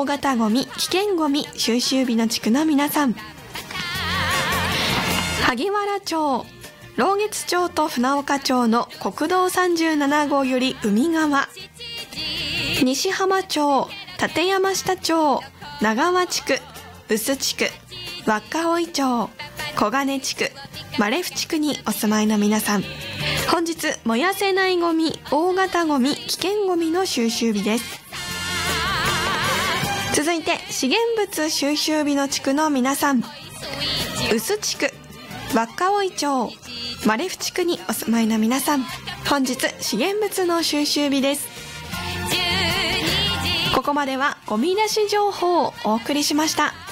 大型ゴミ、危険ゴミ収集日の地区の皆さん。萩原町、老月町と船岡町の国道37号より海側、西浜町、立山下町、長和地区、臼地区、若生町、小金地区、マレフ地区にお住まいの皆さん、本日燃やせないゴミ、大型ゴミ、危険ゴミの収集日です。続いて資源物収集日の地区の皆さん、臼地区、若生町、マレフ地区にお住まいの皆さん、本日資源物の収集日です。ここまではゴミ出し情報をお送りしました。